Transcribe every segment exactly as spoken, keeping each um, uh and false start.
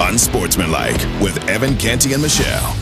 Unsportsmanlike with Evan Canty and Michelle.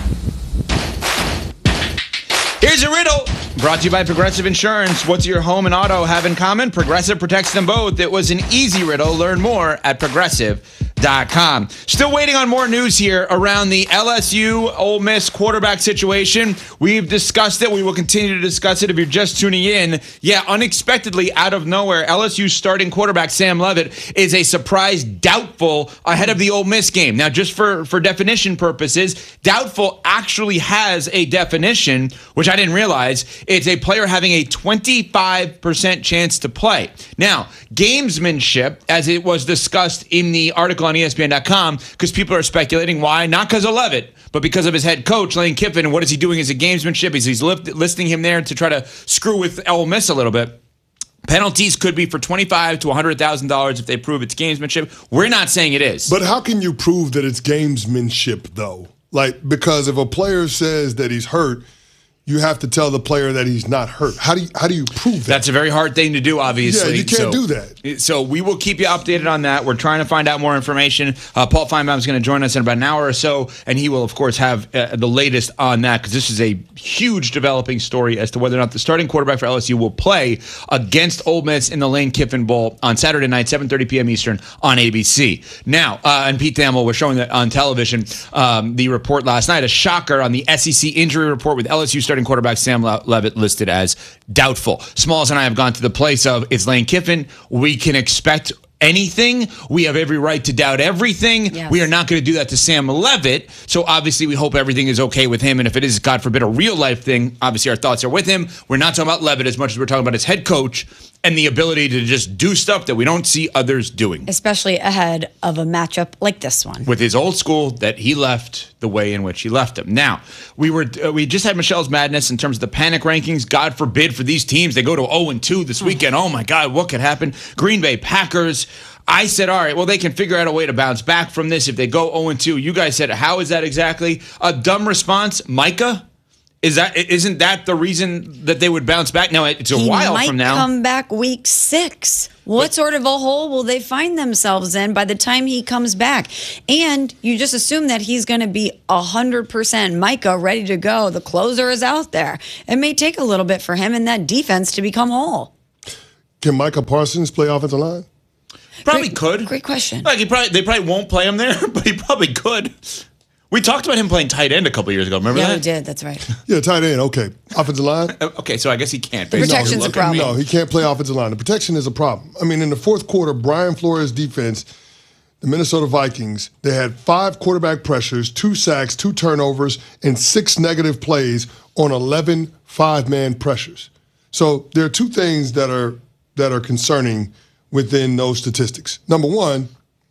Here's a riddle brought to you by Progressive Insurance. What's your home and auto have in common? Progressive protects them both. It was an easy riddle. Learn more at progressive dot com. Still waiting on more news here around the L S U Ole Miss quarterback situation. We've discussed it. We will continue to discuss it if you're just tuning in. Yeah, unexpectedly, out of nowhere, L S U starting quarterback Sam Leavitt is a surprise doubtful ahead of the Ole Miss game. Now, just for, for definition purposes, doubtful actually has a definition, which I didn't realize. It's a player having a twenty-five percent chance to play. Now, gamesmanship, as it was discussed in the article on E S P N dot com, because people are speculating why, not because of Leavitt, but because of his head coach, Lane Kiffin, and what is he doing as a gamesmanship? Is he's lift, listing him there to try to screw with Ole Miss a little bit? Penalties could be for twenty-five thousand to one hundred thousand dollars if they prove it's gamesmanship. We're not saying it is. But how can you prove that it's gamesmanship, though? Like, because if a player says that he's hurt, you have to tell the player that he's not hurt. How do you, how do you prove that? That's a very hard thing to do, obviously. Yeah, you can't so, do that. So we will keep you updated on that. We're trying to find out more information. Uh, Paul Feinbaum is going to join us in about an hour or so, and he will, of course, have uh, the latest on that, because this is a huge developing story as to whether or not the starting quarterback for L S U will play against Ole Miss in the Lane Kiffin Bowl on Saturday night, seven thirty p.m. Eastern on A B C. Now, uh, and Pete Thamel was showing that on television, um, the report last night, a shocker on the S E C injury report with L S U starting quarterback Sam Leavitt listed as doubtful. Smalls and I have gone to the place of it's Lane Kiffin. We can expect anything. We have every right to doubt everything. Yes. We are not going to do that to Sam Leavitt. So obviously we hope everything is okay with him. And if it is, God forbid, a real life thing, obviously our thoughts are with him. We're not talking about Leavitt as much as we're talking about his head coach and the ability to just do stuff that we don't see others doing. Especially ahead of a matchup like this one. With his old school that he left the way in which he left them. Now, we were uh, we just had Michelle's Madness in terms of the panic rankings. God forbid for these teams, they go to oh and two this weekend. Oh my God, what could happen? Green Bay Packers. I said, all right, well, they can figure out a way to bounce back from this if they go oh and two. You guys said, how is that exactly? A dumb response, Micah? Is that, isn't that the reason that they would bounce back? Now, it's a he while might from now. come back week six. What but, sort of a hole will they find themselves in by the time he comes back? And you just assume that he's going to be one hundred percent Micah, ready to go. The closer is out there. It may take a little bit for him and that defense to become whole. Can Micah Parsons play offensive line? Probably great, could. Great question. Like he probably, they probably won't play him there, but he probably could. We talked about him playing tight end a couple years ago. Remember yeah, that? Yeah, we did. That's right. Yeah, tight end. Okay. Offensive line? Okay, so I guess he can't. The protection's no, a problem. No, he can't play offensive line. The protection is a problem. I mean, in the fourth quarter, Brian Flores' defense, the Minnesota Vikings, they had five quarterback pressures, two sacks, two turnovers, and six negative plays on eleven five-man pressures. So there are two things that are that are concerning within those statistics. Number one,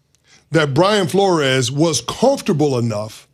that Brian Flores was comfortable enough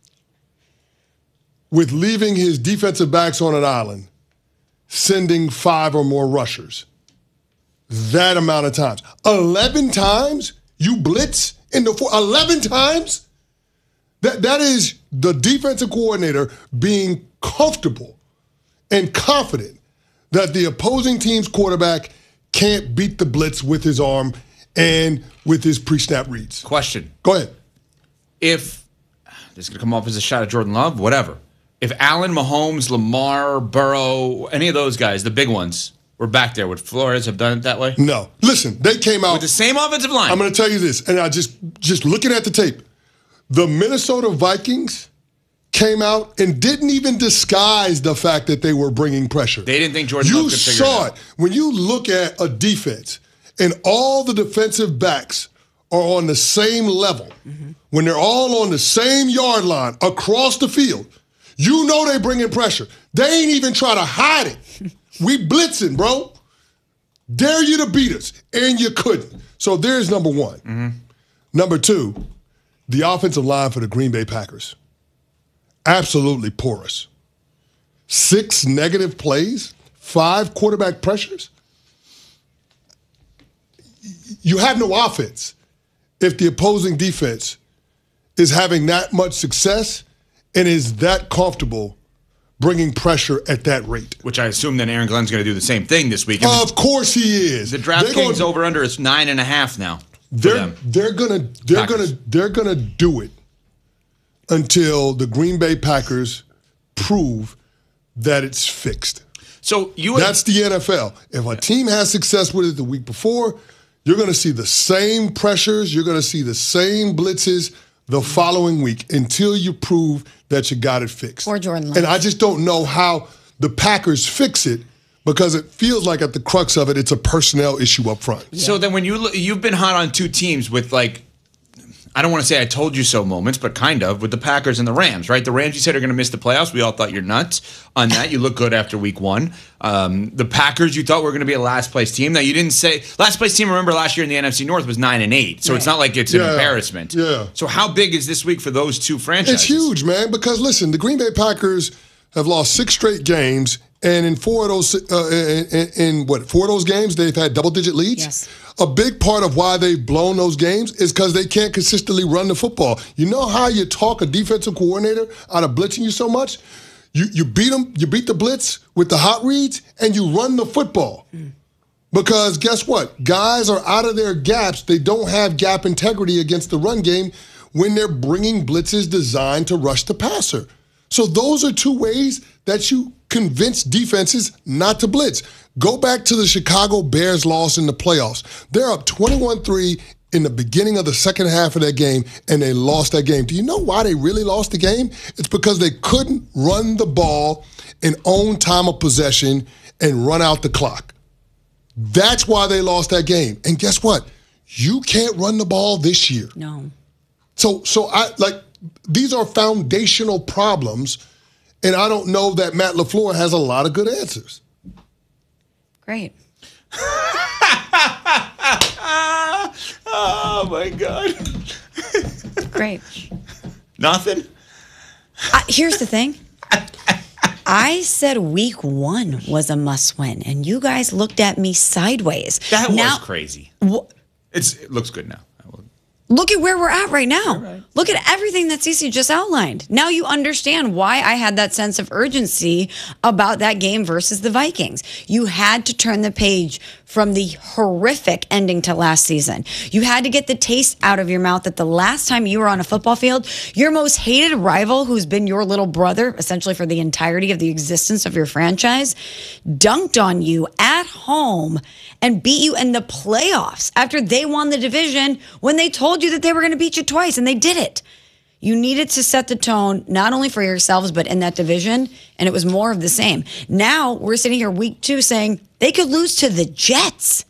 with leaving his defensive backs on an island, sending five or more rushers. That amount of times. eleven times you blitz in the four, eleven times? That, that is the defensive coordinator being comfortable and confident that the opposing team's quarterback can't beat the blitz with his arm and with his pre-snap reads. Question. Go ahead. If this is going to come off as a shot at Jordan Love, whatever. If Allen, Mahomes, Lamar, Burrow, any of those guys, the big ones, were back there, would Flores have done it that way? No. Listen, they came out with the same offensive line. I'm going to tell you this, and I just just looking at the tape, the Minnesota Vikings came out and didn't even disguise the fact that they were bringing pressure. They didn't think Jordan you Love could figure it out. You saw it. When you look at a defense and all the defensive backs are on the same level, mm-hmm. when they're all on the same yard line across the field, you know they bring in pressure. They ain't even try to hide it. We blitzing, bro. Dare you to beat us, and you couldn't. So there's number one. Mm-hmm. Number two, the offensive line for the Green Bay Packers. Absolutely porous. Six negative plays, five quarterback pressures. You have no offense if the opposing defense is having that much success and is that comfortable bringing pressure at that rate. Which I assume then Aaron Glenn's going to do the same thing this week. Of course he is. The DraftKings over-under is nine and a half now. They're them. they're gonna they're Packers. gonna they're gonna do it until the Green Bay Packers prove that it's fixed. So you would, That's the N F L. If a team has success with it the week before, you're going to see the same pressures. You're going to see the same blitzes the following week until you prove that you got it fixed. Or Jordan Love. And I just don't know how the Packers fix it because it feels like at the crux of it, it's a personnel issue up front. So then when you look, you've been hot on two teams with like, I don't want to say I told you so moments, but kind of with the Packers and the Rams, right? The Rams you said are going to miss the playoffs. We all thought you're nuts on that. You look good after week one. Um, the Packers you thought were going to be a last place team. Now you didn't say last place team. Remember last year in the N F C North was nine and eight, so Right. it's not like it's an Yeah. embarrassment. Yeah. So how big is this week for those two franchises? It's huge, man, because listen, the Green Bay Packers have lost six straight games, and in four of those, uh, in, in, in what, four of those games, they've had double-digit leads? Yes. A big part of why they've blown those games is because they can't consistently run the football. You know how you talk a defensive coordinator out of blitzing you so much? You you beat them, you beat the blitz with the hot reads, and you run the football. Mm. Because guess what? Guys are out of their gaps. They don't have gap integrity against the run game when they're bringing blitzes designed to rush the passer. So those are two ways that you convince defenses not to blitz. Go back to the Chicago Bears loss in the playoffs. They're up twenty-one three in the beginning of the second half of that game, and they lost that game. Do you know why they really lost the game? It's because they couldn't run the ball and own time of possession and run out the clock. That's why they lost that game. And guess what? You can't run the ball this year. No. So, so I like these are foundational problems, and I don't know that Matt LaFleur has a lot of good answers. Great. Oh my God. Great. Nothing? Uh, here's the thing. I said week one was a must win, and you guys looked at me sideways. That now, was crazy. wh- It's It looks good now. I will- Look at where we're at right now. right. Look at everything that Cece just outlined. Now you understand why I had that sense of urgency about that game versus the Vikings. You had to turn the page from the horrific ending to last season. You had to get the taste out of your mouth that the last time you were on a football field, your most hated rival, who's been your little brother essentially for the entirety of the existence of your franchise, dunked on you at home and beat you in the playoffs after they won the division when they told you that they were going to beat you twice, and they did it. You needed to set the tone not only for yourselves, but in that division, and it was more of the same. Now we're sitting here week two saying they could lose to the Jets.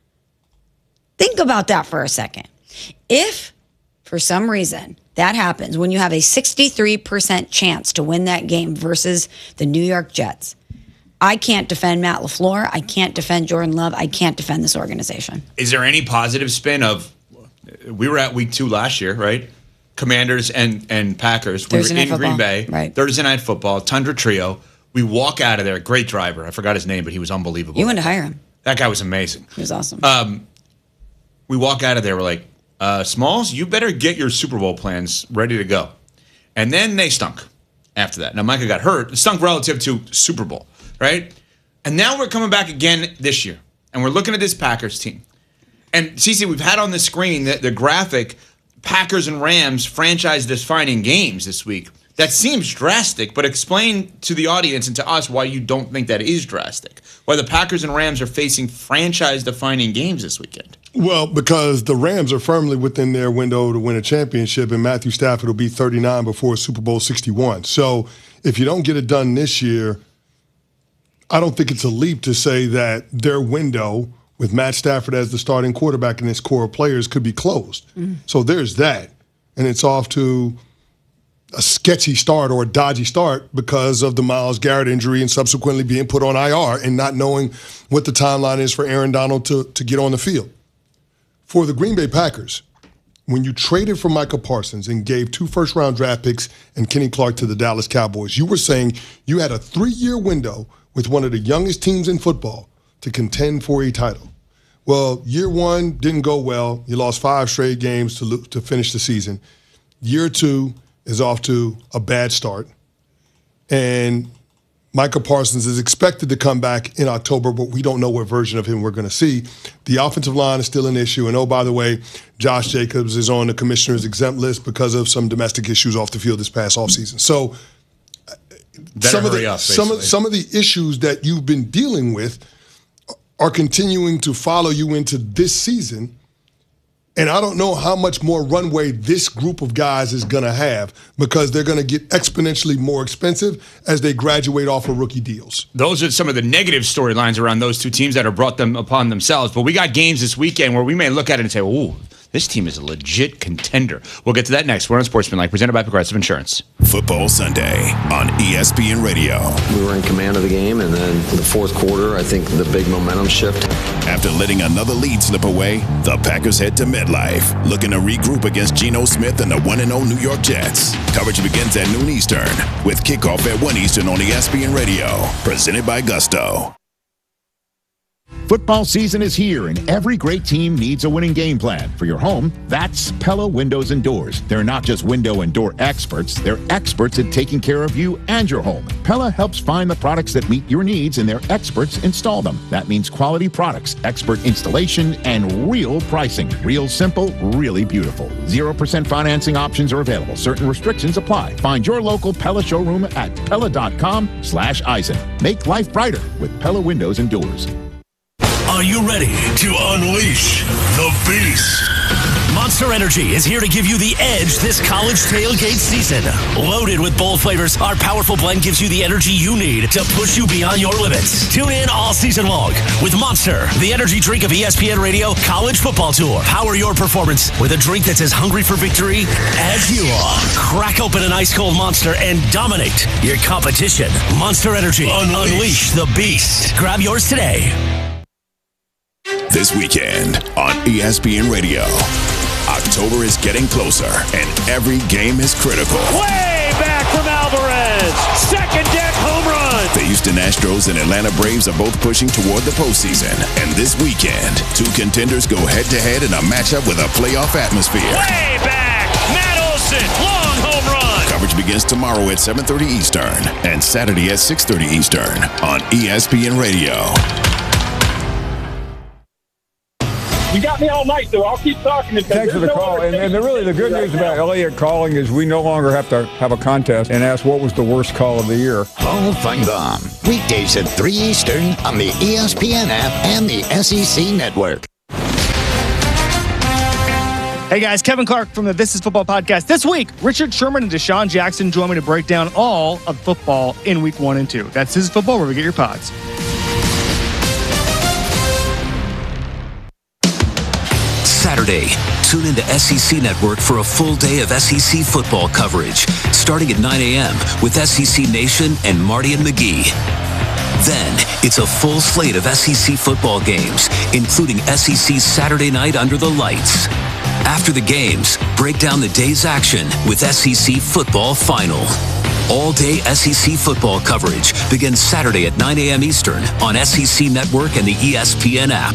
Think about that for a second. If, for some reason, that happens when you have a sixty-three percent chance to win that game versus the New York Jets, I can't defend Matt LaFleur. I can't defend Jordan Love. I can't defend this organization. Is there any positive spin of, we were at week two last year, right? Commanders and, and Packers. We Thursday were Night in Football, Green Bay. right. Thursday Night Football, Tundra Trio. We walk out of there. Great driver. I forgot his name, but he was unbelievable. You went to hire him. That guy was amazing. He was awesome. Um, we walk out of there. We're like, uh, Smalls, you better get your Super Bowl plans ready to go. And then they stunk after that. Now, Micah got hurt. It stunk relative to Super Bowl, right? And now we're coming back again this year. And we're looking at this Packers team. And Cece, we've had on the screen the, the graphic Packers and Rams franchise-defining games this week. That seems drastic, but explain to the audience and to us why you don't think that is drastic. Why the Packers and Rams are facing franchise-defining games this weekend. Well, because the Rams are firmly within their window to win a championship, and Matthew Stafford will be thirty-nine before Super Bowl sixty-one. So if you don't get it done this year, I don't think it's a leap to say that their window with Matt Stafford as the starting quarterback and his core players could be closed. Mm. So there's that. And it's off to a sketchy start or a dodgy start because of the Myles Garrett injury and subsequently being put on I R and not knowing what the timeline is for Aaron Donald to, to get on the field. For the Green Bay Packers, when you traded for Micah Parsons and gave two first-round draft picks and Kenny Clark to the Dallas Cowboys, you were saying you had a three-year window with one of the youngest teams in football to contend for a title. Well, year one didn't go well. You lost five straight games to, lo- to finish the season. Year two is off to a bad start. And Micah Parsons is expected to come back in October, but we don't know what version of him we're going to see. The offensive line is still an issue. And, oh, by the way, Josh Jacobs is on the commissioner's exempt list because of some domestic issues off the field this past offseason. So some of, the, up, some, of, some of the issues that you've been dealing with are continuing to follow you into this season. And I don't know how much more runway this group of guys is going to have because they're going to get exponentially more expensive as they graduate off of rookie deals. Those are some of the negative storylines around those two teams that have brought them upon themselves. But we got games this weekend where we may look at it and say, ooh, this team is a legit contender. We'll get to that next. We're on Sportsmanlike, presented by Progressive Insurance. Football Sunday on E S P N Radio. We were in command of the game, and then in the fourth quarter, I think the big momentum shift. After letting another lead slip away, the Packers head to MetLife, looking to regroup against Geno Smith and the one and oh New York Jets. Coverage begins at noon Eastern, with kickoff at one Eastern on E S P N Radio, presented by Gusto. Football season is here, and every great team needs a winning game plan. For your home, that's Pella Windows and Doors. They're not just window and door experts, they're experts at taking care of you and your home. Pella helps find the products that meet your needs, and their experts install them. That means quality products, expert installation, and real pricing. Real simple, really beautiful. zero percent financing options are available. Certain restrictions apply. Find your local Pella showroom at Pella.com slash Eisen. Make life brighter with Pella Windows and Doors. Are you ready to unleash the beast? Monster Energy is here to give you the edge this college tailgate season. Loaded with bold flavors, our powerful blend gives you the energy you need to push you beyond your limits. Tune in all season long with Monster, the energy drink of E S P N Radio College Football Tour. Power your performance with a drink that's as hungry for victory as you are. Crack open an ice-cold Monster and dominate your competition. Monster Energy. Unleash, Unleash the beast. Grab yours today. This weekend on E S P N Radio, October is getting closer, and every game is critical. Way back from Alvarez, second deck home run. The Houston Astros and Atlanta Braves are both pushing toward the postseason, and this weekend, two contenders go head-to-head in a matchup with a playoff atmosphere. Way back, Matt Olson, long home run. Coverage begins tomorrow at seven thirty Eastern and Saturday at six thirty Eastern on E S P N Radio. You got me all night, though. I'll keep talking. Thanks for the no call. And, and the, really, the good right news now. about Elliott calling is we no longer have to have a contest and ask what was the worst call of the year. Hall Feinbaum. Weekdays at three Eastern on the E S P N app and the S E C Network. Hey guys, Kevin Clark from the This Is Football podcast. This week, Richard Sherman and Deshaun Jackson join me to break down all of football in week one and two. That's This Is Football, where we get your pods. Saturday, tune into S E C Network for a full day of S E C football coverage, starting at nine a.m. with S E C Nation and Marty and McGee. Then, it's a full slate of S E C football games, including S E C Saturday Night Under the Lights. After the games, break down the day's action with S E C Football Final. All-day S E C football coverage begins Saturday at nine a.m. Eastern on S E C Network and the E S P N app.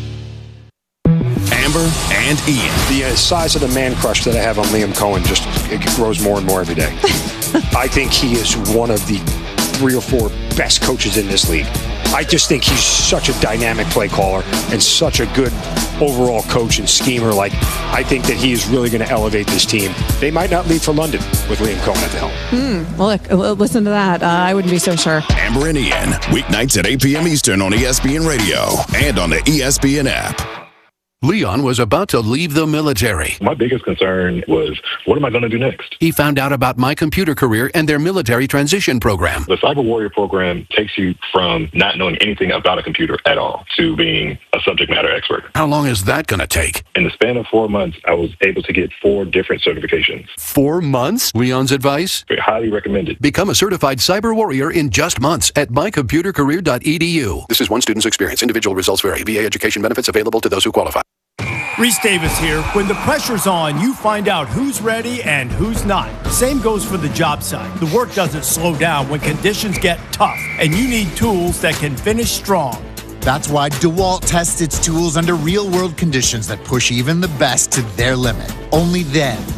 Amber and Ian. The uh, size of the man crush that I have on Liam Cohen just it grows more and more every day. I think he is one of the three or four best coaches in this league. I just think he's such a dynamic play caller and such a good overall coach and schemer. Like, I think that he is really going to elevate this team. They might not leave for London with Liam Cohen at the helm. Hmm. Well, look, listen to that. Uh, I wouldn't be so sure. Amber and Ian, weeknights at eight p.m. Eastern on E S P N Radio and on the E S P N app. Leon was about to leave the military. My biggest concern was, what am I going to do next? He found out about My Computer Career and their military transition program. The Cyber Warrior program takes you from not knowing anything about a computer at all to being a subject matter expert. How long is that going to take? In the span of four months, I was able to get four different certifications. Four months? Leon's advice? Highly recommended. Become a certified cyber warrior in just months at my computer career dot e d u. This is one student's experience. Individual results vary. V A education benefits available to those who qualify. Reese Davis here. When the pressure's on, you find out who's ready and who's not. Same goes for the job site. The work doesn't slow down when conditions get tough, and you need tools that can finish strong. That's why DeWalt tests its tools under real-world conditions that push even the best to their limit. Only then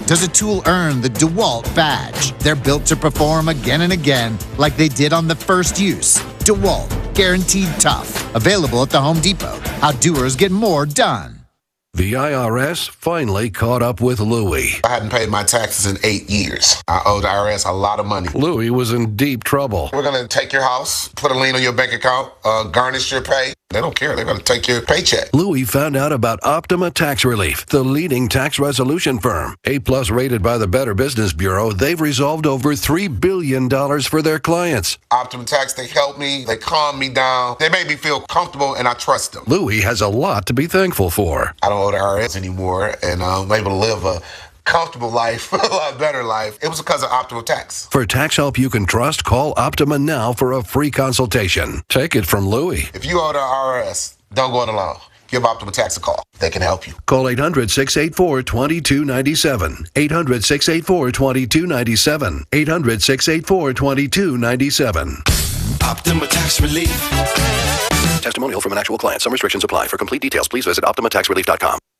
does a tool earn the DeWalt badge. They're built to perform again and again like they did on the first use. DeWalt, guaranteed tough. Available at the Home Depot. How doers get more done. The I R S finally caught up with Louie. I hadn't paid my taxes in eight years. I owed the I R S a lot of money. Louie was in deep trouble. We're going to take your house, put a lien on your bank account, uh, garnish your pay. They don't care. They're going to take your paycheck. Louie found out about Optima Tax Relief, the leading tax resolution firm. A-plus rated by the Better Business Bureau, they've resolved over three billion dollars for their clients. Optima Tax, they help me. They calm me down. They make me feel comfortable, and I trust them. Louie has a lot to be thankful for. I don't owe the I R S anymore, and I'm able to live a comfortable life, a lot better life. It was because of Optima Tax. For tax help you can trust, call Optima now for a free consultation. Take it from Louie. If you owe the I R S, don't go it alone. Give Optima Tax a call. They can help you. Call eight hundred, six eight four, two two nine seven. eight hundred, six eight four, two two nine seven. eight hundred, six eight four, two two nine seven. Optima Tax Relief. Testimonial from an actual client. Some restrictions apply. For complete details, please visit optima tax relief dot com.